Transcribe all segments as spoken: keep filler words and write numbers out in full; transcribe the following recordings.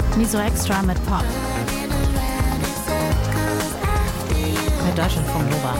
Miso Extra mit Pop. Mit Deutschlandfunk Nova.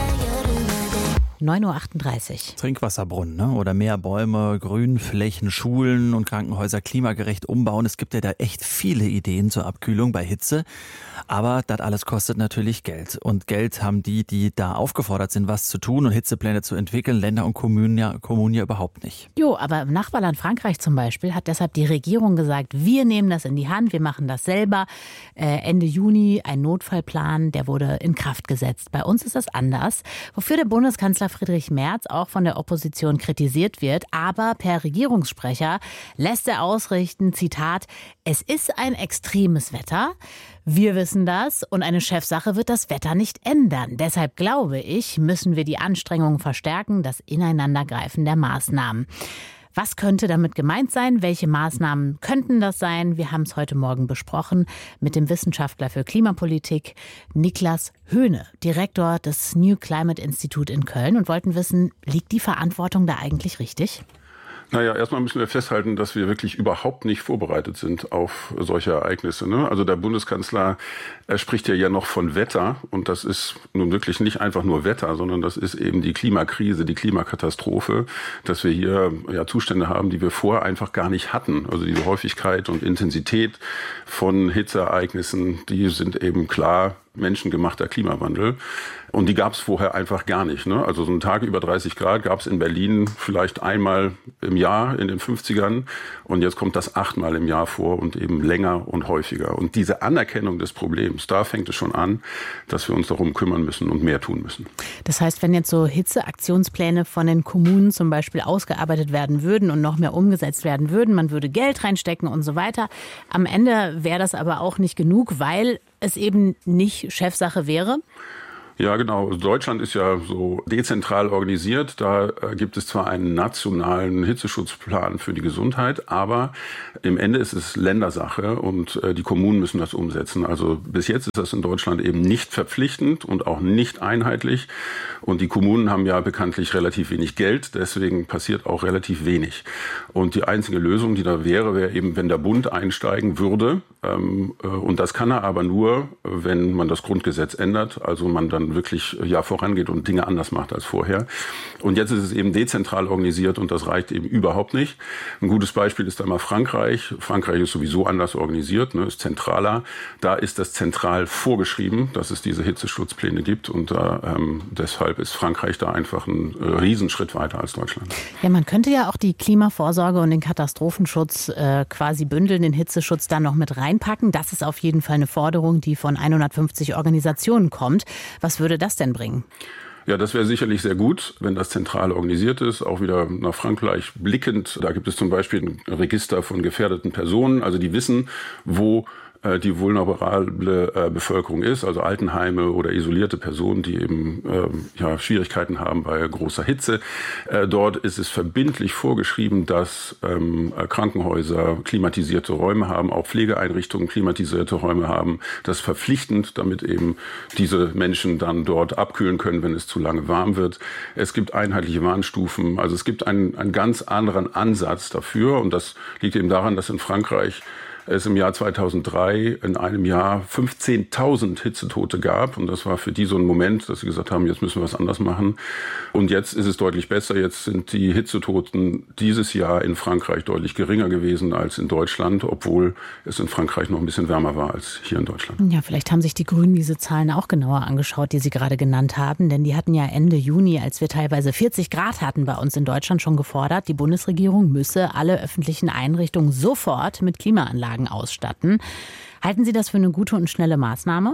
neun Uhr achtunddreißig. Trinkwasserbrunnen, ne? Oder mehr Bäume, Grünflächen, Schulen und Krankenhäuser klimagerecht umbauen. Es gibt ja da echt viele Ideen zur Abkühlung bei Hitze. Aber das alles kostet natürlich Geld. Und Geld haben die, die da aufgefordert sind, was zu tun und Hitzepläne zu entwickeln, Länder und Kommunen ja, Kommunen ja überhaupt nicht. Jo, aber im Nachbarland Frankreich zum Beispiel hat deshalb die Regierung gesagt, wir nehmen das in die Hand, wir machen das selber. Äh, Ende Juni ein Notfallplan, der wurde in Kraft gesetzt. Bei uns ist das anders. Wofür der Bundeskanzler Friedrich Merz auch von der Opposition kritisiert wird. Aber per Regierungssprecher lässt er ausrichten, Zitat, es ist ein extremes Wetter. Wir wissen das und eine Chefsache wird das Wetter nicht ändern. Deshalb glaube ich, müssen wir die Anstrengungen verstärken, das Ineinandergreifen der Maßnahmen. Was könnte damit gemeint sein? Welche Maßnahmen könnten das sein? Wir haben es heute Morgen besprochen mit dem Wissenschaftler für Klimapolitik Niklas Höhne, Direktor des New Climate Institute in Köln, und wollten wissen, liegt die Verantwortung da eigentlich richtig? Naja, erstmal müssen wir festhalten, dass wir wirklich überhaupt nicht vorbereitet sind auf solche Ereignisse. Ne? Also der Bundeskanzler er spricht ja ja noch von Wetter, und das ist nun wirklich nicht einfach nur Wetter, sondern das ist eben die Klimakrise, die Klimakatastrophe, dass wir hier ja Zustände haben, die wir vorher einfach gar nicht hatten. Also diese Häufigkeit und Intensität von Hitzeereignissen, die sind eben klar menschengemachter Klimawandel. Und die gab es vorher einfach gar nicht. Ne? Also so einen Tag über dreißig Grad gab es in Berlin vielleicht einmal im Jahr in den fünfzigern. Und jetzt kommt das achtmal im Jahr vor und eben länger und häufiger. Und diese Anerkennung des Problems, da fängt es schon an, dass wir uns darum kümmern müssen und mehr tun müssen. Das heißt, wenn jetzt so Hitzeaktionspläne von den Kommunen zum Beispiel ausgearbeitet werden würden und noch mehr umgesetzt werden würden, man würde Geld reinstecken und so weiter. Am Ende wäre das aber auch nicht genug, weil es eben nicht Chefsache wäre? Ja, genau. Deutschland ist ja so dezentral organisiert. Da äh, gibt es zwar einen nationalen Hitzeschutzplan für die Gesundheit, aber im Ende ist es Ländersache und äh, die Kommunen müssen das umsetzen. Also bis jetzt ist das in Deutschland eben nicht verpflichtend und auch nicht einheitlich. Und die Kommunen haben ja bekanntlich relativ wenig Geld, deswegen passiert auch relativ wenig. Und die einzige Lösung, die da wäre, wäre eben, wenn der Bund einsteigen würde. Ähm, äh, und das kann er aber nur, wenn man das Grundgesetz ändert, also man dann wirklich ja vorangeht und Dinge anders macht als vorher. Und jetzt ist es eben dezentral organisiert und das reicht eben überhaupt nicht. Ein gutes Beispiel ist einmal Frankreich. Frankreich ist sowieso anders organisiert, ne, ist zentraler. Da ist das zentral vorgeschrieben, dass es diese Hitzeschutzpläne gibt und da, ähm, deshalb ist Frankreich da einfach ein äh, Riesenschritt weiter als Deutschland. Ja, man könnte ja auch die Klimavorsorge und den Katastrophenschutz äh, quasi bündeln, den Hitzeschutz da noch mit reinpacken. Das ist auf jeden Fall eine Forderung, die von hundertfünfzig Organisationen kommt. Was würde das denn bringen? Ja, das wäre sicherlich sehr gut, wenn das zentral organisiert ist. Auch wieder nach Frankreich blickend. Da gibt es zum Beispiel ein Register von gefährdeten Personen. Also die wissen, wo die vulnerable äh, Bevölkerung ist, also Altenheime oder isolierte Personen, die eben äh, ja, Schwierigkeiten haben bei großer Hitze. Äh, dort ist es verbindlich vorgeschrieben, dass ähm, Krankenhäuser klimatisierte Räume haben, auch Pflegeeinrichtungen klimatisierte Räume haben. Das ist verpflichtend, damit eben diese Menschen dann dort abkühlen können, wenn es zu lange warm wird. Es gibt einheitliche Warnstufen, also es gibt einen, einen ganz anderen Ansatz dafür, und das liegt eben daran, dass in Frankreich es im Jahr zweitausenddrei in einem Jahr fünfzehntausend Hitzetote gab. Und das war für die so ein Moment, dass sie gesagt haben, jetzt müssen wir was anders machen. Und jetzt ist es deutlich besser. Jetzt sind die Hitzetoten dieses Jahr in Frankreich deutlich geringer gewesen als in Deutschland, obwohl es in Frankreich noch ein bisschen wärmer war als hier in Deutschland. Ja, vielleicht haben sich die Grünen diese Zahlen auch genauer angeschaut, die Sie gerade genannt haben. Denn die hatten ja Ende Juni, als wir teilweise vierzig Grad hatten, bei uns in Deutschland schon gefordert, die Bundesregierung müsse alle öffentlichen Einrichtungen sofort mit Klimaanlagen ausstatten. Halten Sie das für eine gute und schnelle Maßnahme?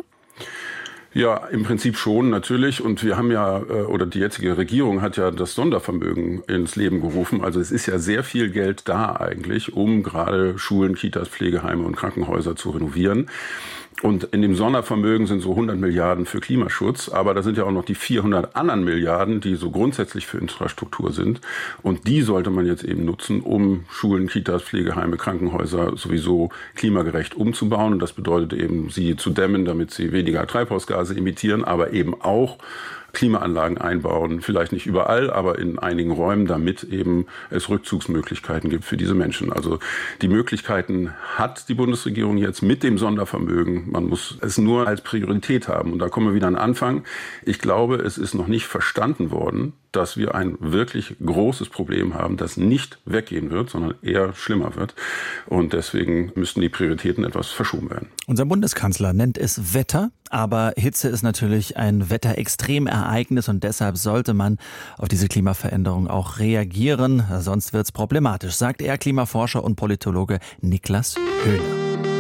Ja, im Prinzip schon, natürlich. Und wir haben ja, oder die jetzige Regierung hat ja das Sondervermögen ins Leben gerufen. Also es ist ja sehr viel Geld da eigentlich, um gerade Schulen, Kitas, Pflegeheime und Krankenhäuser zu renovieren. Und in dem Sondervermögen sind so hundert Milliarden für Klimaschutz, aber da sind ja auch noch die vierhundert anderen Milliarden, die so grundsätzlich für Infrastruktur sind. Und die sollte man jetzt eben nutzen, um Schulen, Kitas, Pflegeheime, Krankenhäuser sowieso klimagerecht umzubauen. Und das bedeutet eben, sie zu dämmen, damit sie weniger Treibhausgase emittieren, aber eben auch Klimaanlagen einbauen. Vielleicht nicht überall, aber in einigen Räumen, damit eben es Rückzugsmöglichkeiten gibt für diese Menschen. Also die Möglichkeiten hat die Bundesregierung jetzt mit dem Sondervermögen. Man muss es nur als Priorität haben. Und da kommen wir wieder an den Anfang. Ich glaube, es ist noch nicht verstanden worden, dass wir ein wirklich großes Problem haben, das nicht weggehen wird, sondern eher schlimmer wird. Und deswegen müssten die Prioritäten etwas verschoben werden. Unser Bundeskanzler nennt es Wetter, aber Hitze ist natürlich ein Wetterextremereignis und deshalb sollte man auf diese Klimaveränderung auch reagieren. Sonst wird es problematisch, sagt er Klimaforscher und Politologe Niklas Höhne.